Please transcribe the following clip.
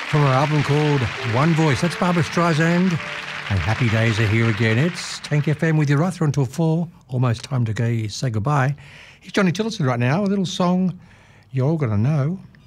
from her album called One Voice. That's Barbara Streisand, and happy days are here again. It's Tank FM with you right through until 4. Almost time to go say goodbye. Here's Johnny Tillotson right now, a little song you're all going to know.